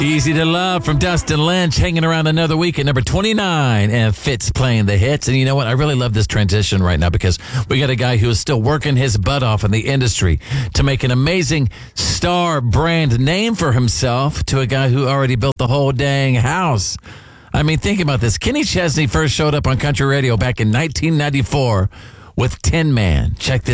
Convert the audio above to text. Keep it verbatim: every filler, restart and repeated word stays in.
Easy to Love from Dustin Lynch, hanging around another week at number twenty-nine, and Fitz playing the hits. And you know what? I really love this transition right now because we got a guy who is still working his butt off in the industry to make an amazing star brand name for himself to a guy who already built the whole dang house. I mean, think about this. Kenny Chesney first showed up on country radio back in nineteen ninety-four with Tin Man. Check this